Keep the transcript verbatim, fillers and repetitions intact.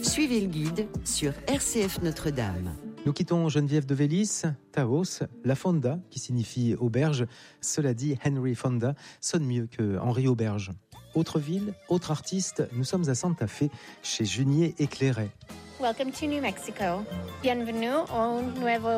Suivez le guide sur R C F Notre-Dame. Nous quittons Geneviève de Vélis, Taos, la Fonda, qui signifie auberge. Cela dit, Henry Fonda sonne mieux que Henri Auberge. Autre ville, autre artiste, nous sommes à Santa Fe, chez Junier Éclairé. Welcome to New Mexico. Bienvenue au Nuevo